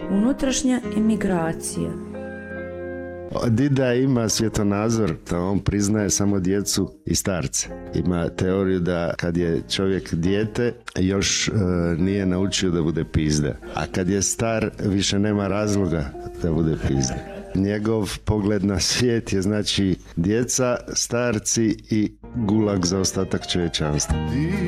Unutrašnja emigracija. Dida ima svjetonazor da on priznaje samo djecu i starce. Ima teoriju da kad je čovjek dijete još nije naučio da bude pizda, a kad je star više nema razloga da bude pizda. Njegov pogled na svijet je znači djeca, starci i gulag za ostatak čovječanstva.